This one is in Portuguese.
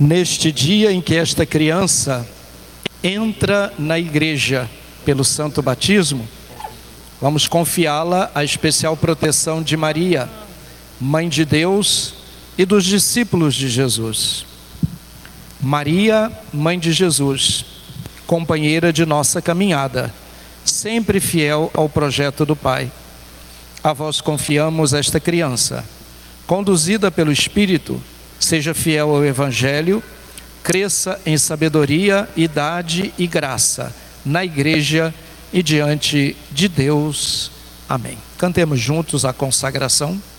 Neste dia em que esta criança entra na igreja pelo santo batismo, vamos confiá-la à especial proteção de Maria, Mãe de Deus e dos discípulos de Jesus. Maria, Mãe de Jesus, companheira de nossa caminhada, sempre fiel ao projeto do Pai. A vós confiamos esta criança, conduzida pelo Espírito, seja fiel ao Evangelho, cresça em sabedoria, idade e graça, na igreja e diante de Deus. Amém. Cantemos juntos a consagração.